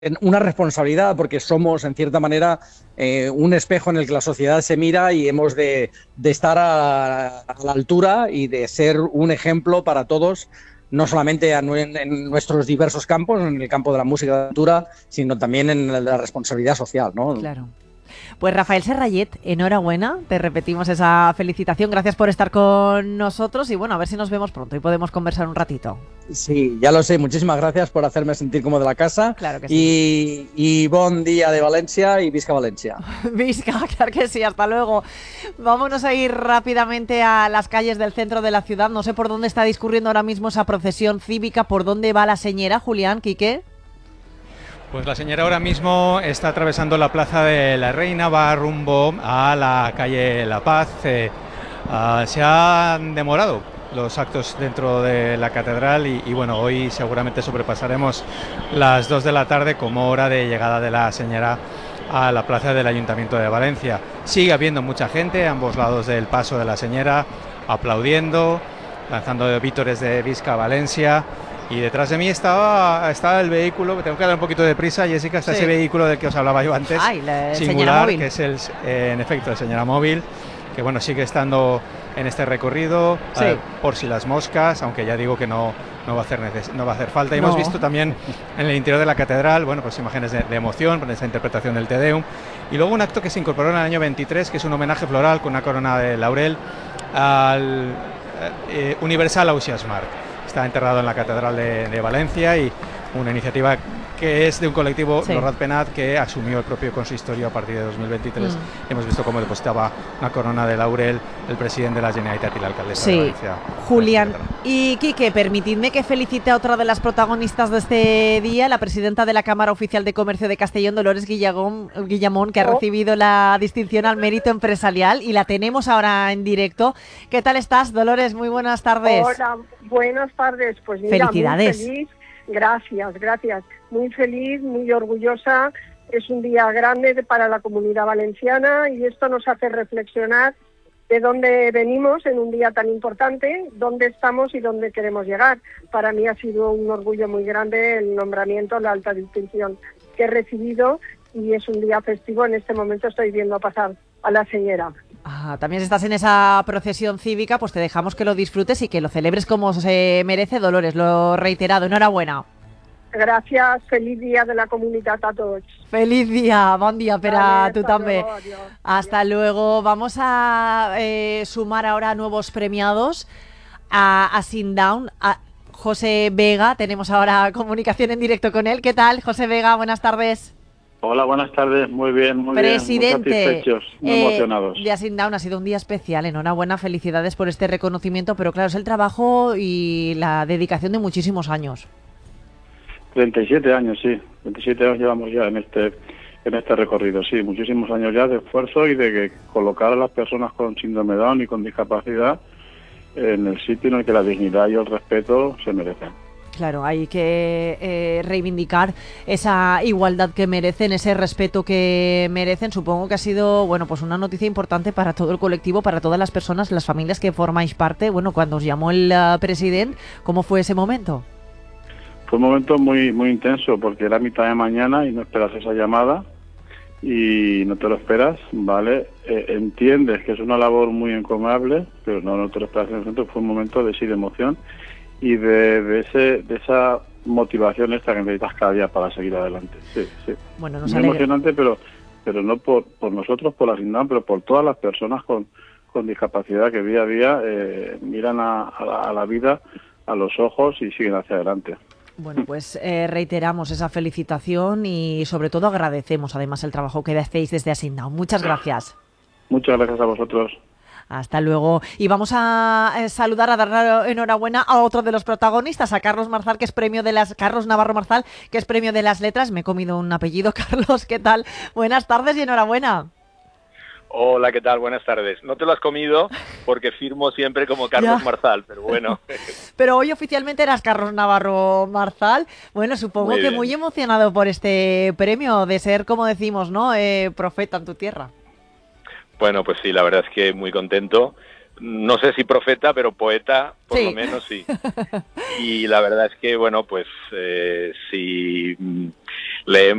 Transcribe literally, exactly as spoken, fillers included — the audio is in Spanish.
una responsabilidad, porque somos, en cierta manera, eh, un espejo en el que la sociedad se mira y hemos de, de estar a, a la altura y de ser un ejemplo para todos, no solamente a, en, en nuestros diversos campos, en el campo de la música y la cultura, sino también en la responsabilidad social, ¿no? Claro. Pues Rafael Serrallet, enhorabuena, te repetimos esa felicitación, gracias por estar con nosotros y bueno, a ver si nos vemos pronto y podemos conversar un ratito. Sí, ya lo sé, muchísimas gracias por hacerme sentir como de la casa. Claro que sí. Y, y bon día de Valencia y visca Valencia. Visca, claro que sí, hasta luego. Vámonos a ir rápidamente a las calles del centro de la ciudad, no sé por dónde está discurriendo ahora mismo esa procesión cívica, por dónde va la señora, Julián, Quique. Pues la señora ahora mismo está atravesando la Plaza de la Reina, va rumbo a la calle La Paz. Eh, uh, se han demorado los actos dentro de la catedral y, y bueno, hoy seguramente sobrepasaremos las dos de la tarde como hora de llegada de la señora a la plaza del Ayuntamiento de Valencia. Sigue habiendo mucha gente a ambos lados del paso de la señora, aplaudiendo, lanzando vítores de Visca Valencia. Y detrás de mí estaba, estaba el vehículo, que tengo que dar un poquito de prisa, Jessica, está sí. ese vehículo del que os hablaba yo antes, Ay, la singular, que es el, eh, en efecto el señora móvil, que bueno, sigue estando en este recorrido, sí. eh, por si las moscas, aunque ya digo que no, no, va, a hacer neces no va a hacer falta. Y no. Hemos visto también en el interior de la catedral, bueno, pues imágenes de, de emoción, con esa interpretación del Te Deum, y luego un acto que se incorporó en el año veintitrés, que es un homenaje floral con una corona de laurel al eh, Universal Ausiàs Marc. Está enterrado en la Catedral de, de Valencia y una iniciativa que es de un colectivo, sí. Lorrat Penat, que asumió el propio consistorio a partir de dos mil veintitrés. Mm. Hemos visto cómo depositaba una corona de laurel el presidente de la Generalitat y la alcaldesa sí. de Valencia. Julián y Quique, permitidme que felicite a otra de las protagonistas de este día, la presidenta de la Cámara Oficial de Comercio de Castellón, Dolores Guillamón, Guillamón, que ha oh. recibido la distinción al mérito empresarial y la tenemos ahora en directo. ¿Qué tal estás, Dolores? Muy buenas tardes. Hola, buenas tardes. Pues mira, felicidades. Muy feliz. Gracias, gracias. Muy feliz, muy orgullosa. Es un día grande para la comunidad valenciana y esto nos hace reflexionar de dónde venimos en un día tan importante, dónde estamos y dónde queremos llegar. Para mí ha sido un orgullo muy grande el nombramiento, la alta distinción que he recibido y es un día festivo. En este momento estoy viendo pasar a la señora. Ah, también estás en esa procesión cívica, pues te dejamos que lo disfrutes y que lo celebres como se merece, Dolores, lo reiterado, enhorabuena. Gracias, feliz día de la comunidad a todos. Feliz día, bon dia per a vale, tu també. Hasta adiós. luego. Vamos a eh, sumar ahora nuevos premiados a, a Sundown, a José Vega. Tenemos ahora comunicación en directo con él. ¿Qué tal, José Vega? Buenas tardes. Hola, buenas tardes, muy bien, muy Presidente, bien, muy satisfechos, muy eh, emocionados. De Sundown ha sido un día especial, enhorabuena, felicidades por este reconocimiento, pero claro, es el trabajo y la dedicación de muchísimos años. treinta y siete años, sí, treinta y siete años llevamos ya en este en este recorrido, sí, muchísimos años ya de esfuerzo y de que colocar a las personas con síndrome Down y con discapacidad en el sitio en el que la dignidad y el respeto se merecen. Claro, hay que eh, reivindicar esa igualdad que merecen, ese respeto que merecen. Supongo que ha sido, bueno, pues una noticia importante para todo el colectivo, para todas las personas, las familias que formáis parte. Bueno, cuando os llamó el uh, presidente, ¿cómo fue ese momento? Fue un momento muy muy intenso porque era mitad de mañana y no esperas esa llamada y no te lo esperas, ¿vale? Eh, entiendes que es una labor muy encomiable, pero no, no te lo esperas en el momento. Fue un momento de sí de emoción y de, de ese de esa motivación esta que necesitas cada día para seguir adelante. Sí, sí. Bueno, nos muy alegra. emocionante, pero pero no por, por nosotros, por la Sundown, pero por todas las personas con, con discapacidad que día a día eh, miran a, a, la, a la vida a los ojos y siguen hacia adelante. Bueno, pues eh, reiteramos esa felicitación y sobre todo agradecemos además el trabajo que hacéis desde Sundown. Muchas gracias. Muchas gracias a vosotros. Hasta luego. Y vamos a eh, saludar, a dar enhorabuena a otro de los protagonistas, a Carlos Marzal, que es premio de las... Carlos Navarro Marzal, que es premio de las letras. Me he comido un apellido, Carlos, ¿qué tal? Buenas tardes y enhorabuena. Hola, ¿qué tal? Buenas tardes. No te lo has comido porque firmo siempre como Carlos ya. Marzal, pero bueno. Pero hoy oficialmente eras Carlos Navarro Marzal. Bueno, supongo muy que muy emocionado por este premio de ser, como decimos, ¿no? Eh, profeta en tu tierra. Bueno, pues sí, la verdad es que muy contento. No sé si profeta, pero poeta, por sí. lo menos sí. Y la verdad es que, bueno, pues eh, si leemos